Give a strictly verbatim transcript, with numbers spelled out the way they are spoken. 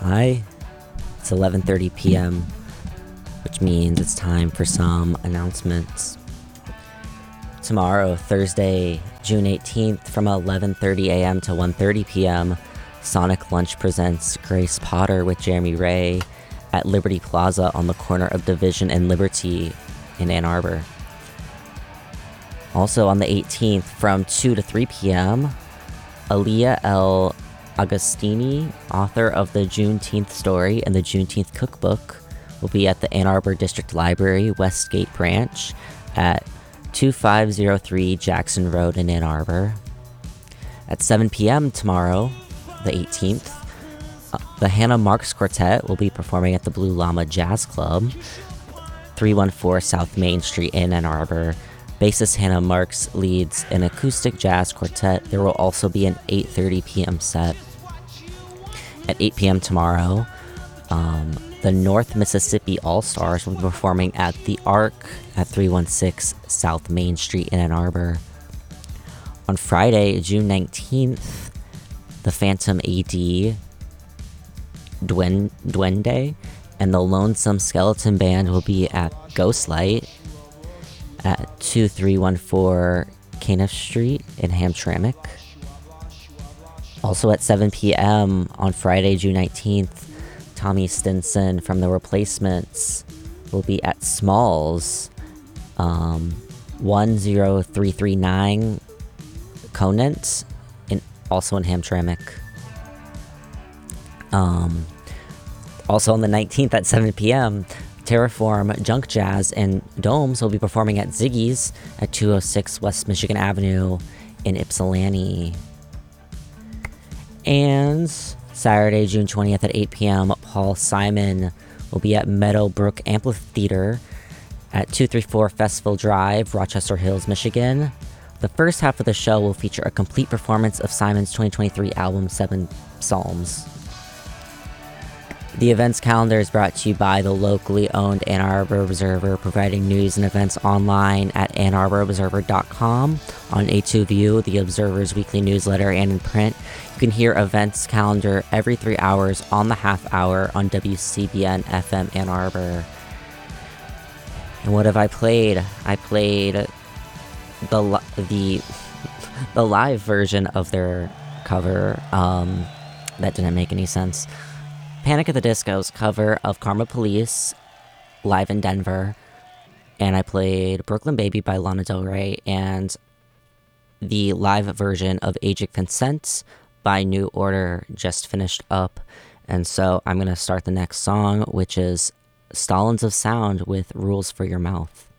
Hi, it's eleven thirty p.m., which means it's time for some announcements. Tomorrow, Thursday, June eighteenth, from eleven thirty a.m. to one thirty p.m., Sonic Lunch presents Grace Potter with Jeremy Ray at Liberty Plaza on the corner of Division and Liberty in Ann Arbor. Also on the eighteenth, from two to three p.m., Aaliyah L. Agostini, author of the Juneteenth Story and the Juneteenth Cookbook, will be at the Ann Arbor District Library Westgate Branch at two five zero three Jackson Road in Ann Arbor. At seven p.m. tomorrow, the eighteenth, uh, the Hannah Marks Quartet will be performing at the Blue Llama Jazz Club, three one four South Main Street in Ann Arbor. Bassist Hannah Marks leads an acoustic jazz quartet. There will also be an eight thirty p.m. set. At eight p.m. tomorrow, um, the North Mississippi All-Stars will be performing at the Arc at three one six South Main Street in Ann Arbor. On Friday, June nineteenth, the Phantom A D, Duen- Duende, and the Lonesome Skeleton Band will be at Ghostlight at two three one four Caniff Street in Hamtramck. Also at seven p.m. on Friday, June nineteenth, Tommy Stinson from The Replacements will be at Smalls, um, one zero three three nine Conant, in, also in Hamtramck. Um, also on the nineteenth at seven p.m., Terraform, Junk Jazz, and Domes will be performing at Ziggy's at two oh six West Michigan Avenue in Ypsilanti. And Saturday, June twentieth at eight p.m., Paul Simon will be at Meadowbrook Amphitheater at two thirty-four Festival Drive, Rochester Hills, Michigan. The first half of the show will feature a complete performance of Simon's twenty twenty-three album, Seven Psalms. The events calendar is brought to you by the locally owned Ann Arbor Observer, providing news and events online at ann arbor observer dot com, on A two View, the Observer's weekly newsletter, and in print. You can hear events calendar every three hours on the half hour on W C B N F M Ann Arbor. And what have I played? I played the li- the the live version of their cover. Um, that didn't make any sense. Panic at the Disco's cover of Karma Police, live in Denver, and I played Brooklyn Baby by Lana Del Rey and the live version of Age of Consent by New Order just finished up. And so I'm going to start the next song, which is Stalins of Sound with Rules for Your Mouth.